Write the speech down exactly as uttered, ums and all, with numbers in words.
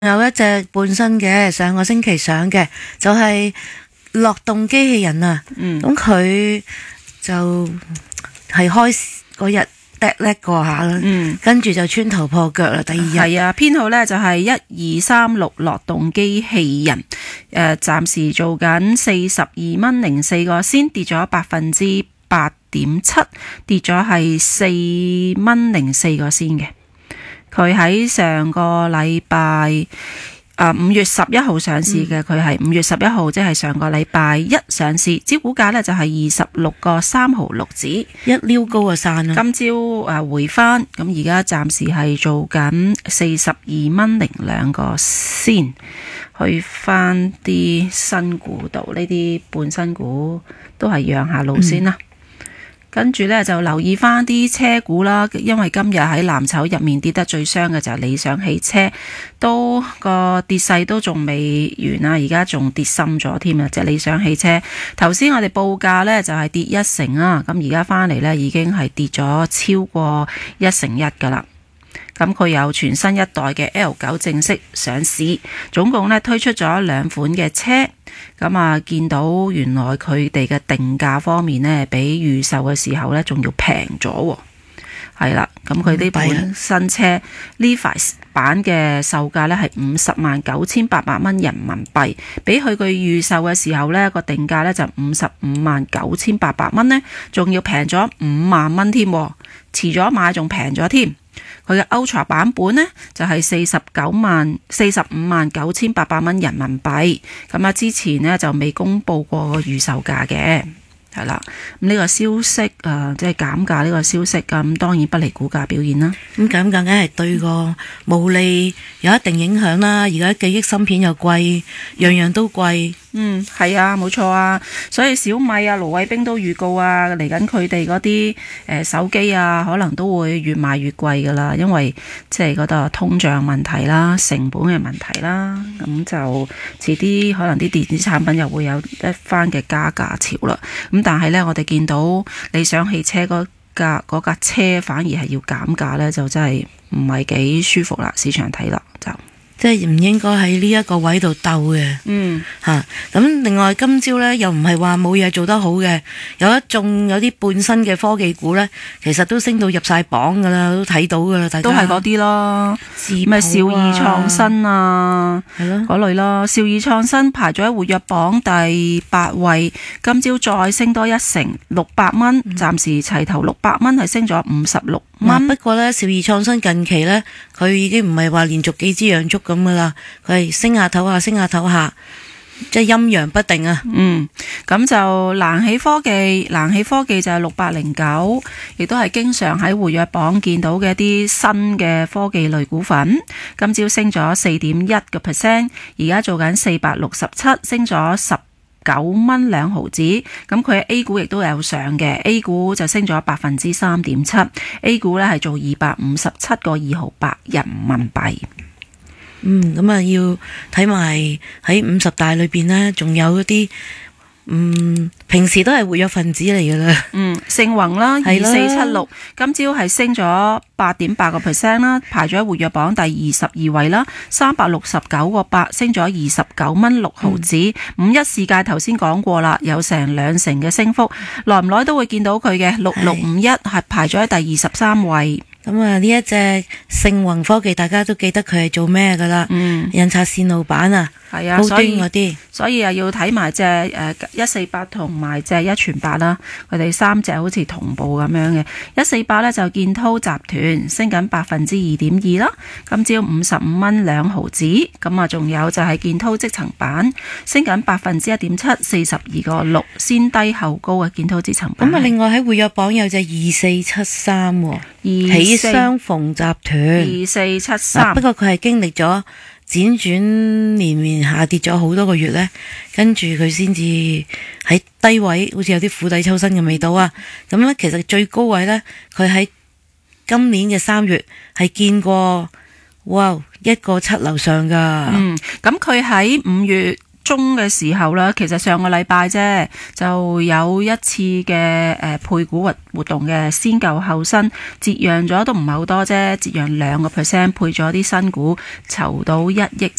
有一隻半新嘅，上個星期上嘅就係樂動機器人啊。 嗯， 咁佢就係開嗰日跌叻過下啦。 嗯， 跟住就穿頭破腳啦。第二日係啊，編號呢就係一二三六樂動機器人，誒、呃，暫時做緊四十二蚊零四個先，跌咗百分之八點七，跌咗係四蚊零四個先嘅。佢喺上個禮拜啊五月十一號上市嘅，佢係五月十一號，即係上個禮拜一上市，招股價呢就係二十六個三毫六子， 一撩高個山啦。 今朝誒回翻，咁而家暫時係做緊四十二蚊零兩個先，去翻啲新股度，呢啲半新股都係讓下路先啦。嗯，跟住呢，就留意翻啲車股啦，因為今日喺藍籌入面跌得最傷嘅就係理想汽車，都個跌勢都仲未完啊，而家仲跌深咗添啊！隻理想汽車頭先我哋報價呢就係跌一成啊，咁而家翻嚟呢已經係跌咗超過一成一噶啦。咁佢有全新一代嘅 L 九正式上市，總共咧推出咗兩款嘅車。咁啊，見到原來佢哋嘅定價方面呢，比預售嘅時候呢仲要平咗。係啦，咁佢呢款新車 Levi's 版嘅售價呢係五十萬九千八百蚊人民幣，比佢佢預售嘅時候呢個定價呢就五十五萬九千八百蚊呢，仲要平咗五萬蚊添，遲咗買仲平咗添。佢嘅 Ultra 版本呢，就係四十九萬四十五萬九千八百蚊人民幣，咁啊之前呢，就未公布過個預售價嘅，係啦。咁呢個消息啊，即係減價呢個消息，咁當然不利股價表現啦。 咁減價梗係對個毛利有一定影響啦。而家記憶芯片又貴，樣樣都貴。 嗯，係啊，冇錯啊，所以小米啊、盧偉冰都預告啊，嚟緊佢哋嗰啲誒手機啊，可能都會越賣越貴噶啦，因為即係嗰度通脹問題啦、成本嘅問題啦，咁就遲啲可能啲電子產品又會有一番嘅加價潮啦。咁但係呢，我哋見到理想汽車嗰架嗰架車反而係要減價呢，就真係唔係幾舒服啦，市場睇落就。 即係唔應該喺呢一個位度鬥嘅。 嗯， 吓咁、啊、另外今朝呢，又唔係話冇嘢做得好嘅，有一眾有啲半新嘅科技股呢，其實都升到入晒榜噶啦，都睇到噶啦，大家都係嗰啲咯，咩兆易創新啊，係咯嗰類咯。兆易創新排咗喺活躍榜第八位，今朝再升多一成，六百蚊，暫時齊頭六百蚊，係升咗五十六蚊。 不過呢，兆易創新近期呢，佢已經唔係話連續幾支陽燭咁噶啦，佢係升下唞下，升下唞下，即係陰陽不定啊。 嗯，咁就冷氣科技，冷氣科技就係六百零九，亦都係經常喺活躍榜見到嘅一啲新嘅科技類股份。今朝升咗四點一個 percent， 而家做緊四百六十七，升咗十九蚊兩毫子。咁佢 A 股亦都有上嘅 ，A 股就升咗百分之三點七，A 股呢係做二百五十七個二毫八人民幣。 嗯，咁啊要睇埋喺五十大裏邊呢，仲有一啲嗯平時都係活躍分子嚟噶啦。 嗯，盛宏啦，二四七六，今朝係升咗八點八個 percent 啦，排咗喺活躍榜第二十二位啦，三百六十九個八，升咗二十九蚊六毫子。嗯、五一世界頭先講過啦，有成兩成嘅升幅，耐唔耐都會見到佢嘅六六五一係排咗喺第二十三位。 咁啊，呢一隻盛宏科技，大家都記得佢係做咩噶啦？嗯，印刷線路板啊， 係啊， 高端嗰啲， 所以又要睇埋隻誒一四八同埋隻一全八啦，佢哋三隻好似同步咁樣嘅。一四八咧就建滔集團升緊百分之二點二啦，今朝五十五蚊兩毫子。咁啊，仲有就係建滔積層板升緊百分之一點七，四十二個六，先低後高嘅建滔積層板。 咁啊，另外喺活躍榜有隻二四七三，喜相逢集團二四七三。 不過佢係經歷咗輾轉連綿下跌咗好多個月呢，跟住佢先至喺低位，好似有啲釜底抽薪嘅味道啊！咁呢，其實最高位呢，佢喺今年嘅三月係見過，哇，一個七樓上噶。 嗯，咁佢喺五月中嘅時候啦，其實上個禮拜啫，就有一次嘅誒配股活活動嘅先舊後新，折讓咗都唔係好多啫，折讓兩個 percent 配咗啲新股，籌到一億